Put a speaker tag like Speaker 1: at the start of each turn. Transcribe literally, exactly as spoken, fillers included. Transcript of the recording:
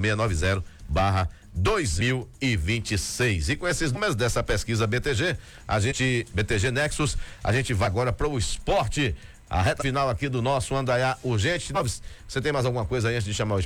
Speaker 1: seis nove zero barra dois mil e vinte e seis. E com esses números dessa pesquisa B T G, a gente, B T G Nexus, a gente vai agora para o esporte. A reta final aqui do nosso Andaiá Urgente. Você tem mais alguma coisa aí antes de chamar o